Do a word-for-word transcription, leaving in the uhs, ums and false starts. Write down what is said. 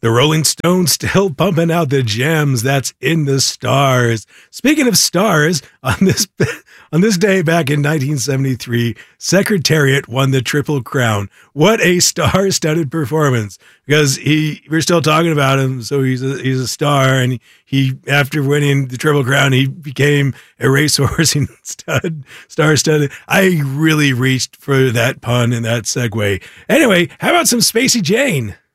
The Rolling Stones still pumping out the gems. That's in the stars. Speaking of stars, on this on this day back in nineteen seventy-three, Secretariat won the Triple Crown. What a star-studded performance! Because he, we're still talking about him, so he's a, he's a star, and he, after winning the Triple Crown, he became a racehorse stud, star-studded. I really reached for that pun and that segue. Anyway, how about some Spacey Jane?